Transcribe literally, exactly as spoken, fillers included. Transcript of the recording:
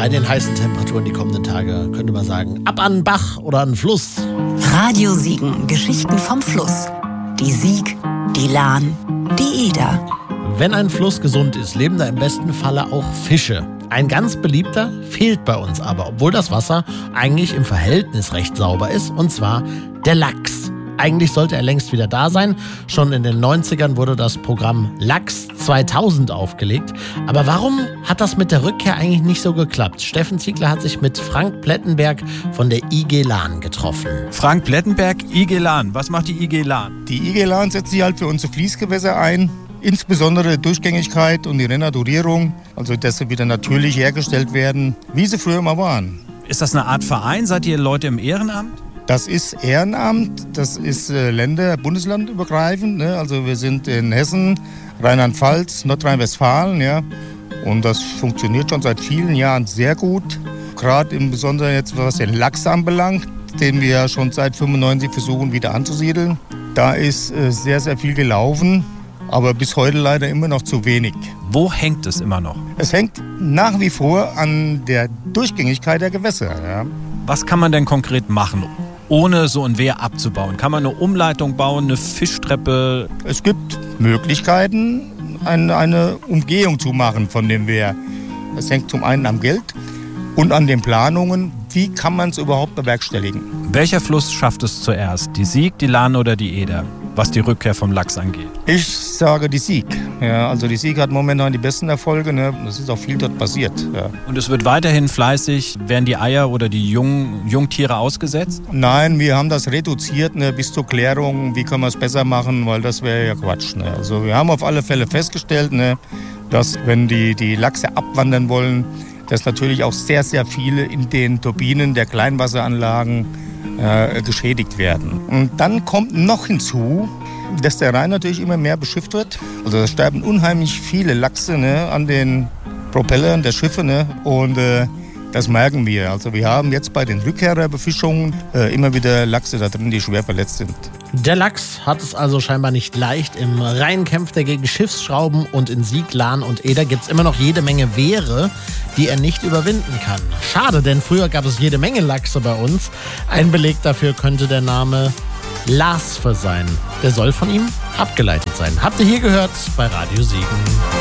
bei den heißen Temperaturen die kommenden Tage, könnte man sagen, ab an den Bach oder an den Fluss. Radio Siegen, Geschichten vom Fluss. Die Sieg, die Lahn, die Eder. Wenn ein Fluss gesund ist, leben da im besten Falle auch Fische. Ein ganz beliebter fehlt bei uns aber, obwohl das Wasser eigentlich im Verhältnis recht sauber ist, und zwar der Lachs. Eigentlich sollte er längst wieder da sein. Schon in den neunzigern wurde das Programm Lachs zweitausend aufgelegt. Aber warum hat das mit der Rückkehr eigentlich nicht so geklappt? Steffen Ziegler hat sich mit Frank Plettenberg von der I G Lahn getroffen. Frank Plettenberg, I G Lahn. Was macht die I G Lahn? Die I G Lahn setzt sich halt für unsere Fließgewässer ein. Insbesondere Durchgängigkeit und die Renaturierung, also dass sie wieder natürlich hergestellt werden, wie sie früher mal waren. Ist das eine Art Verein? Seid ihr Leute im Ehrenamt? Das ist Ehrenamt, das ist äh, Länder-, Bundeslandübergreifend. Ne? Also wir sind in Hessen, Rheinland-Pfalz, Nordrhein-Westfalen. Ja? Und das funktioniert schon seit vielen Jahren sehr gut. Gerade im Besonderen jetzt, was den Lachs anbelangt, den wir ja schon seit fünfundneunzig versuchen wieder anzusiedeln. Da ist äh, sehr, sehr viel gelaufen, aber bis heute leider immer noch zu wenig. Wo hängt es immer noch? Es hängt nach wie vor an der Durchgängigkeit der Gewässer. Ja? Was kann man denn konkret machen, ohne so ein Wehr abzubauen? Kann man eine Umleitung bauen, eine Fischtreppe? Es gibt Möglichkeiten, eine, eine Umgehung zu machen von dem Wehr. Es hängt zum einen am Geld und an den Planungen. Wie kann man es überhaupt bewerkstelligen? Welcher Fluss schafft es zuerst? Die Sieg, die Lahn oder die Eder, was die Rückkehr vom Lachs angeht? Ich sage die Sieg. Ja, also die Sieg hat momentan die besten Erfolge. Ne? Es ist auch viel dort passiert. Ja. Und es wird weiterhin fleißig, werden die Eier oder die Jung, Jungtiere ausgesetzt? Nein, wir haben das reduziert, ne, bis zur Klärung, wie können wir es besser machen, weil das wäre ja Quatsch. Ne? Also wir haben auf alle Fälle festgestellt, ne, dass wenn die, die Lachse abwandern wollen, dass natürlich auch sehr, sehr viele in den Turbinen der Kleinwasseranlagen äh, geschädigt werden. Und dann kommt noch hinzu, dass der Rhein natürlich immer mehr beschifft wird. Also da sterben unheimlich viele Lachse, ne, an den Propellern der Schiffe. Ne, und äh, das merken wir. Also wir haben jetzt bei den Rückkehrerbefischungen äh, immer wieder Lachse da drin, die schwer verletzt sind. Der Lachs hat es also scheinbar nicht leicht. Im Rhein kämpft er gegen Schiffsschrauben und in Sieg, Lahn und Eder gibt es immer noch jede Menge Wehre, die er nicht überwinden kann. Schade, denn früher gab es jede Menge Lachse bei uns. Ein Beleg dafür könnte der Name Lasfe sein. Der soll von ihm abgeleitet sein. Habt ihr hier gehört bei Radio Siegen.